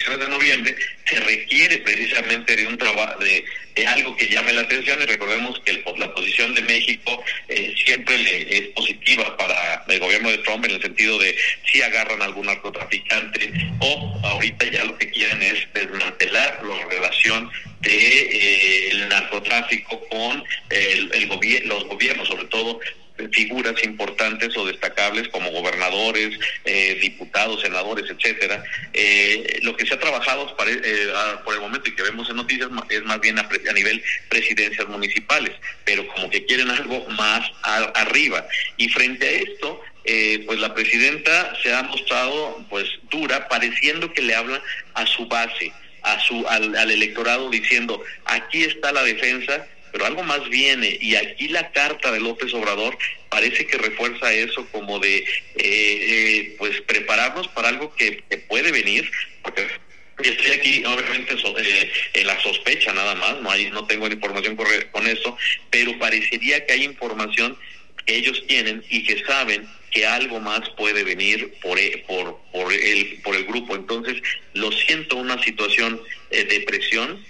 elecciones de noviembre, se requiere precisamente de un trabajo, de algo que llame la atención, y recordemos que la posición de México siempre es positiva para el gobierno de Trump, en el sentido de si agarran a algún narcotraficante, o ahorita ya lo que quieren es desmantelar la relación del narcotráfico con los gobiernos, sobre todo figuras importantes o destacables como gobernadores, diputados, senadores, etcétera. Lo que se ha trabajado por el momento y que vemos en noticias es más bien a nivel presidencias municipales, pero como que quieren algo más arriba. Y frente a esto, pues la presidenta se ha mostrado pues dura, pareciendo que le habla a su base, al electorado, diciendo: aquí está la defensa, pero algo más viene. Y aquí la carta de López Obrador parece que refuerza eso, como de pues prepararnos para algo que puede venir, porque estoy aquí obviamente en la sospecha nada más, no tengo la información con eso, pero parecería que hay información que ellos tienen y que saben que algo más puede venir por el grupo. Entonces lo siento una situación de presión,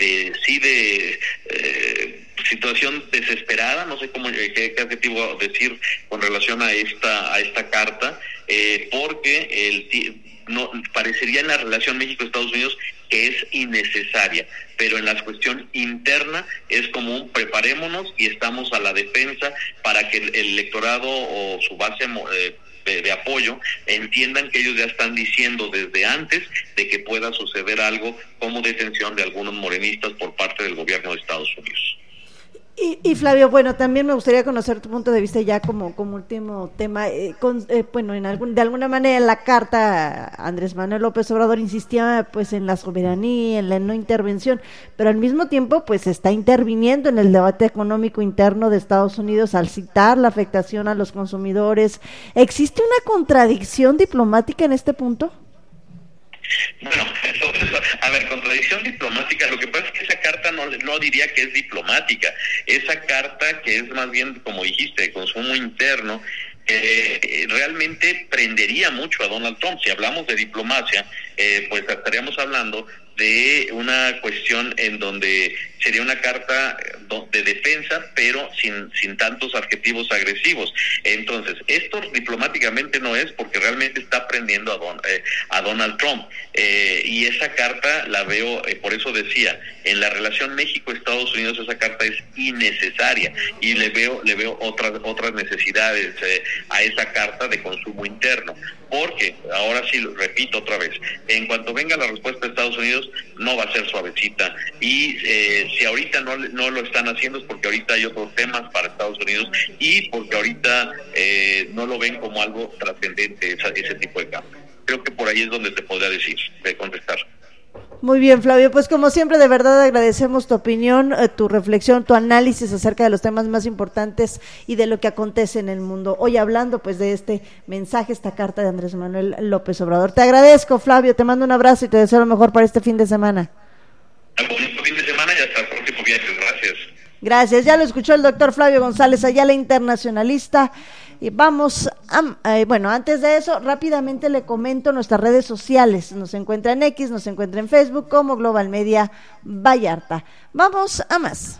situación desesperada, no sé qué adjetivo decir con relación a esta carta, porque parecería en la relación México-Estados Unidos que es innecesaria, pero en la cuestión interna es como un preparémonos y estamos a la defensa para que el electorado o su base de apoyo entiendan que ellos ya están diciendo desde antes de que pueda suceder algo como detención de algunos morenistas por parte del gobierno de Estados Unidos. Y Flavio, bueno, también me gustaría conocer tu punto de vista ya como último tema. Bueno, de alguna manera en la carta Andrés Manuel López Obrador insistía pues en la soberanía, en la no intervención, pero al mismo tiempo pues está interviniendo en el debate económico interno de Estados Unidos al citar la afectación a los consumidores. ¿Existe una contradicción diplomática en este punto? Bueno, a ver, contradicción diplomática, lo que pasa es que esa carta no diría que es diplomática, esa carta que es más bien, como dijiste, de consumo interno, realmente prendería mucho a Donald Trump. Si hablamos de diplomacia, pues estaríamos hablando de una cuestión en donde sería una carta de defensa, pero sin tantos adjetivos agresivos. Entonces, esto diplomáticamente no es, porque realmente está prendiendo a Donald Trump. Y esa carta la veo, por eso decía, en la relación México-Estados Unidos esa carta es innecesaria, y le veo otras necesidades a esa carta de consumo interno. Porque, ahora sí, lo repito otra vez, en cuanto venga la respuesta de Estados Unidos, no va a ser suavecita. Y si ahorita no lo están haciendo es porque ahorita hay otros temas para Estados Unidos y porque ahorita no lo ven como algo trascendente ese tipo de cambio. Creo que por ahí es donde te podría contestar. Muy bien, Flavio, pues como siempre, de verdad agradecemos tu opinión, tu reflexión, tu análisis acerca de los temas más importantes y de lo que acontece en el mundo. Hoy hablando pues de este mensaje, esta carta de Andrés Manuel López Obrador. Te agradezco, Flavio, te mando un abrazo y te deseo lo mejor para este fin de semana. Bonito fin de semana y hasta el próximo viernes. Gracias. Gracias, ya lo escuchó el doctor Flavio González Ayala, internacionalista. Y vamos bueno, antes de eso, rápidamente le comento nuestras redes sociales. Nos encuentra en X, nos encuentra en Facebook como Global Media Vallarta. Vamos a más.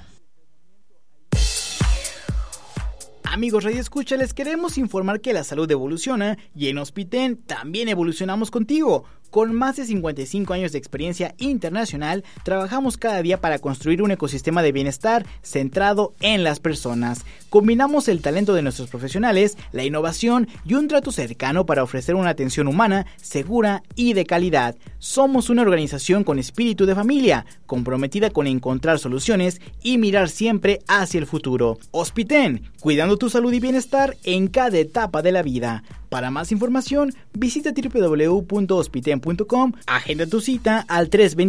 Amigos Radio Escucha, les queremos informar que la salud evoluciona y en Hospiten también evolucionamos contigo. Con más de 55 años de experiencia internacional, trabajamos cada día para construir un ecosistema de bienestar centrado en las personas. Combinamos el talento de nuestros profesionales, la innovación y un trato cercano para ofrecer una atención humana, segura y de calidad. Somos una organización con espíritu de familia, comprometida con encontrar soluciones y mirar siempre hacia el futuro. Hospiten, cuidando tu salud y bienestar en cada etapa de la vida. Para más información, visita www.hospiten.com, agenda tu cita al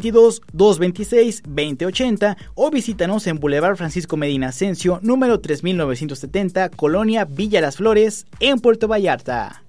322-226-2080 o visítanos en Boulevard Francisco Medina Ascencio, número 3970, Colonia Villa Las Flores, en Puerto Vallarta.